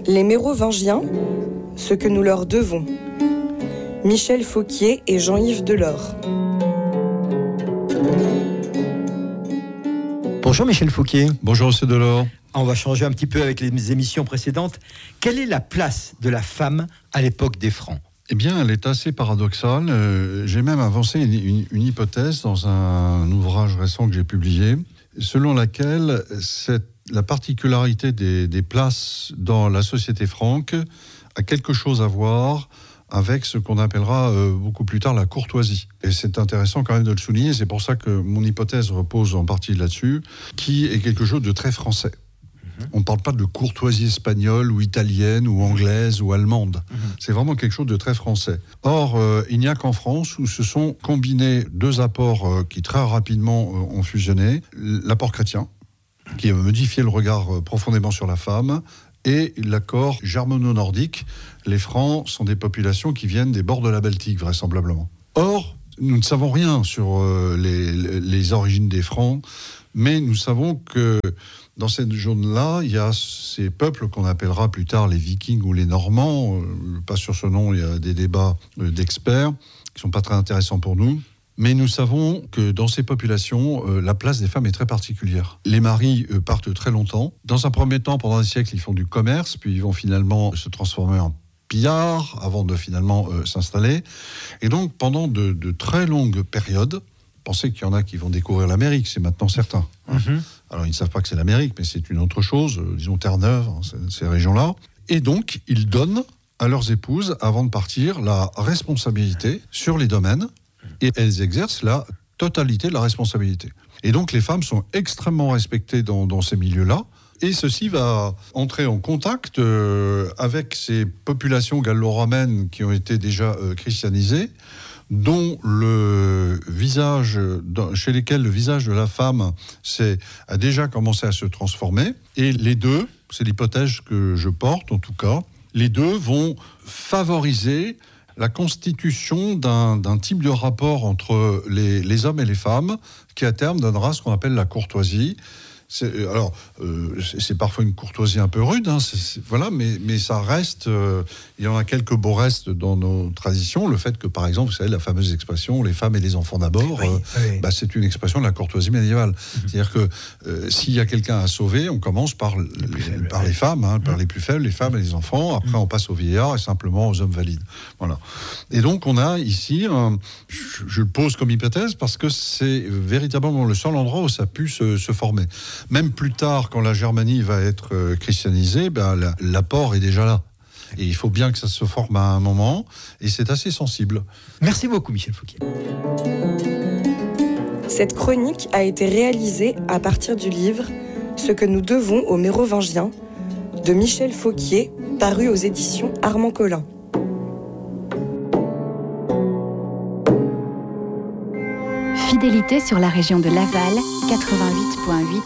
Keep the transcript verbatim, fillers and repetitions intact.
Les Mérovingiens, ce que nous leur devons. Michel Fauquier et Jean-Yves Delors. Bonjour Michel Fauquier. Bonjour monsieur Delors. On va changer un petit peu avec les émissions précédentes. Quelle est la place de la femme à l'époque des Francs ? Eh bien, elle est assez paradoxale. Euh, j'ai même avancé une, une, une hypothèse dans un ouvrage récent que j'ai publié, selon laquelle cette, la particularité des, des places dans la société franque a quelque chose à voir avec ce qu'on appellera euh, beaucoup plus tard la courtoisie. Et c'est intéressant quand même de le souligner, c'est pour ça que mon hypothèse repose en partie là-dessus, qui est quelque chose de très français. Mmh. On ne parle pas de courtoisie espagnole ou italienne ou anglaise ou allemande. Mmh. C'est vraiment quelque chose de très français. Or, euh, il n'y a qu'en France où se sont combinés deux apports euh, qui très rapidement euh, ont fusionné. L'apport chrétien, qui a modifié le regard euh, profondément sur la femme, et l'accord germano-nordique. Les Francs sont des populations qui viennent des bords de la Baltique, vraisemblablement. Or, nous ne savons rien sur euh, les, les origines des Francs, mais nous savons que dans cette zone-là, il y a ces peuples qu'on appellera plus tard les Vikings ou les Normands. Euh, pas sur ce nom, il y a des débats euh, d'experts qui ne sont pas très intéressants pour nous. Mais nous savons que dans ces populations, euh, la place des femmes est très particulière. Les maris euh, partent très longtemps. Dans un premier temps, pendant des siècles, ils font du commerce, puis ils vont finalement se transformer en pillards avant de finalement euh, s'installer. Et donc, pendant de, de très longues périodes, pensez qu'il y en a qui vont découvrir l'Amérique, c'est maintenant certain. Mm-hmm. Alors, ils ne savent pas que c'est l'Amérique, mais c'est une autre chose, euh, disons Terre-Neuve, hein, ces, ces régions-là. Et donc, ils donnent à leurs épouses, avant de partir, la responsabilité sur les domaines. Et elles exercent la totalité de la responsabilité. Et donc les femmes sont extrêmement respectées dans, dans ces milieux-là. Et ceci va entrer en contact euh, avec ces populations gallo-romaines qui ont été déjà euh, christianisées, dont le visage, dans, chez lesquelles le visage de la femme c'est, a déjà commencé à se transformer. Et les deux, c'est l'hypothèse que je porte en tout cas, les deux vont favoriser la constitution d'un, d'un type de rapport entre les, les hommes et les femmes qui, à terme, donnera ce qu'on appelle la courtoisie. C'est, alors, euh, c'est, c'est parfois une courtoisie un peu rude, hein, c'est, c'est, voilà, mais, mais ça reste... Euh, il y en a quelques beaux restes dans nos traditions. Le fait que, par exemple, vous savez, la fameuse expression « les femmes et les enfants d'abord oui, », euh, oui. bah, c'est une expression de la courtoisie médiévale. Mmh. C'est-à-dire que euh, s'il y a quelqu'un à sauver, on commence par les, les, faibles, par ouais. les femmes, hein, mmh. par les plus faibles, les femmes et les enfants. Après, mmh. on passe aux vieillards et simplement aux hommes valides. Voilà. Et donc, on a ici, un, je, je le pose comme hypothèse parce que c'est véritablement le seul endroit où ça a pu se, se former. Même plus tard, quand la Germanie va être euh, christianisée, ben, la, l'apport est déjà là. Et il faut bien que ça se forme à un moment, et c'est assez sensible. Merci beaucoup, Michel Fauquier. Cette chronique a été réalisée à partir du livre « Ce que nous devons aux Mérovingiens » de Michel Fauquier, paru aux éditions Armand Collin. Fidélité sur la région de Laval, quatre-vingt-huit virgule huit